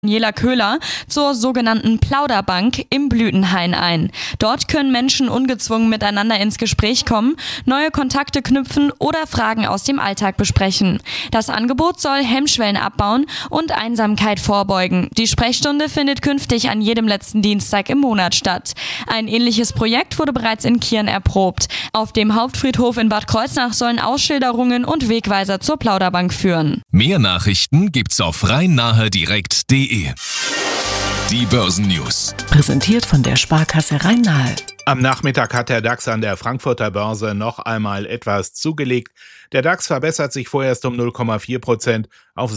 Daniela Köhler zur sogenannten Plauderbank im Blütenhain ein. Dort können Menschen ungezwungen miteinander ins Gespräch kommen, neue Kontakte knüpfen oder Fragen aus dem Alltag besprechen. Das Angebot soll Hemmschwellen abbauen und Einsamkeit vorbeugen. Die Sprechstunde findet künftig an jedem letzten Dienstag im Monat statt. Ein ähnliches Projekt wurde bereits in Kirn erprobt. Auf dem Hauptfriedhof in Bad Kreuznach sollen Ausschilderungen und Wegweiser zur Plauderbank führen. Mehr Nachrichten gibt's auf rhein-nahe-direkt.de. Die Börsennews. Präsentiert von der Sparkasse Rhein-Nahe. Am Nachmittag hat der DAX an der Frankfurter Börse noch einmal etwas zugelegt. Der DAX verbessert sich vorerst um 0,4% auf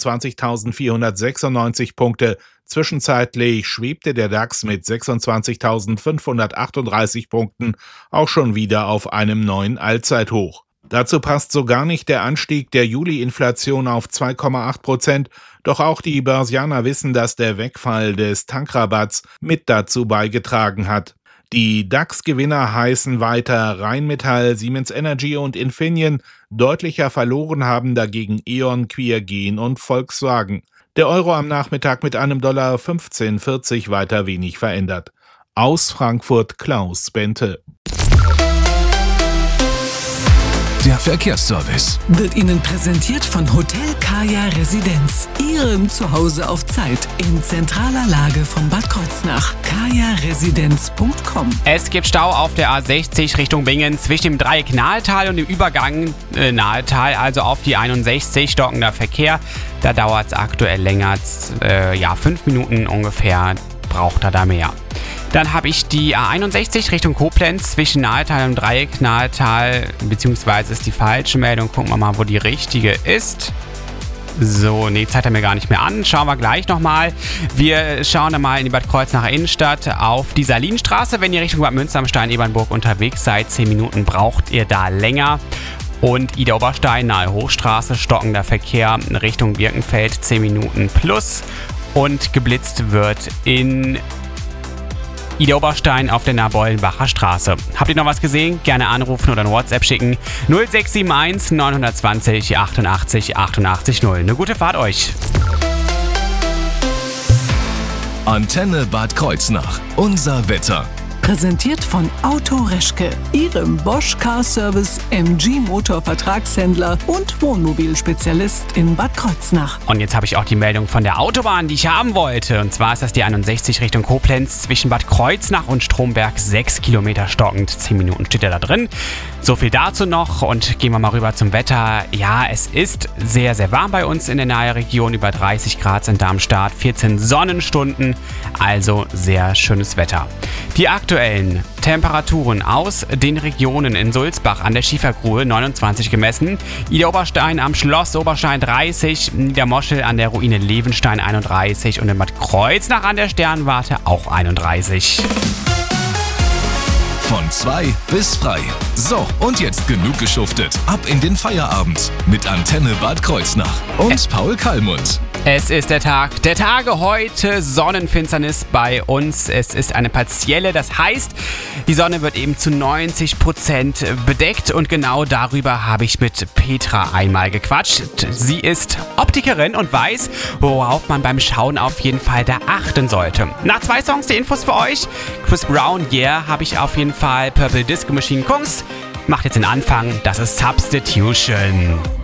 26.496 Punkte. Zwischenzeitlich schwebte der DAX mit 26.538 Punkten auch schon wieder auf einem neuen Allzeithoch. Dazu passt so gar nicht der Anstieg der Juli-Inflation auf 2,8%. Doch auch die Börsianer wissen, dass der Wegfall des Tankrabatts mit dazu beigetragen hat. Die DAX-Gewinner heißen weiter Rheinmetall, Siemens Energy und Infineon. Deutlicher verloren haben dagegen E.ON, Quiergen und Volkswagen. Der Euro am Nachmittag mit einem Dollar 15,40 weiter wenig verändert. Aus Frankfurt Klaus Bente. Der Verkehrsservice Wird Ihnen präsentiert von Hotel Kaya Residenz. Ihrem Zuhause auf Zeit in zentraler Lage von Bad Kreuznach. kajaresidenz.com. Es gibt Stau auf der A60 Richtung Bingen zwischen dem Dreieck Nahetal und dem Übergang Nahetal, also auf die 61, stockender Verkehr. Da dauert es aktuell länger, 5 Minuten ungefähr braucht er da mehr. Dann habe ich die A61 Richtung Koblenz zwischen Nahetal und Dreieck Nahetal, beziehungsweise ist die falsche Meldung. Gucken wir mal, wo die richtige ist. So, nee, zeigt er mir gar nicht mehr an. Schauen wir gleich nochmal. Wir schauen dann mal in die Bad Kreuznacher Innenstadt auf die Salinstraße. Wenn ihr Richtung Bad Münster, Ebernburg unterwegs seid, 10 Minuten braucht ihr da länger. Und Ida Oberstein, nahe Hochstraße, stockender Verkehr Richtung Birkenfeld, 10 Minuten plus. Und geblitzt wird in Ida Oberstein auf der Nahbollenbacher Straße. Habt ihr noch was gesehen? Gerne anrufen oder eine WhatsApp schicken. 0671 920 88 88 0. Eine gute Fahrt euch. Antenne Bad Kreuznach. Unser Wetter. Präsentiert von Auto Reschke, Ihrem Bosch Car Service MG Motor Vertragshändler und Wohnmobilspezialist in Bad Kreuznach. Und jetzt habe ich auch die Meldung von der Autobahn, die ich haben wollte. Und zwar ist das die 61 Richtung Koblenz zwischen Bad Kreuznach und Stromberg, 6 Kilometer stockend. 10 Minuten steht er da drin. So viel dazu noch und gehen wir mal rüber zum Wetter. Ja, es ist sehr, sehr warm bei uns in der Nahe-Region. Über 30 Grad sind da am Start, 14 Sonnenstunden, also sehr schönes Wetter. Die aktuellen Temperaturen aus den Regionen: in Sulzbach an der Schiefergrube 29 gemessen, Ida Oberstein am Schloss Oberstein 30, Niedermoschel an der Ruine Levenstein 31 und in Bad Kreuznach an der Sternwarte auch 31. Von 2 bis frei. So, und jetzt genug geschuftet. Ab in den Feierabend mit Antenne Bad Kreuznach und Paul Kallmund. Es ist der Tag der Tage heute, Sonnenfinsternis bei uns. Es ist eine partielle, das heißt, die Sonne wird eben zu 90% bedeckt und genau darüber habe ich mit Petra einmal gequatscht. Sie ist Optikerin und weiß, worauf man beim Schauen auf jeden Fall da achten sollte. Nach 2 Songs die Infos für euch. Chris Brown, Yeah, habe ich auf jeden Fall. Purple Disco Machine Kunst macht jetzt den Anfang, das ist Substitution.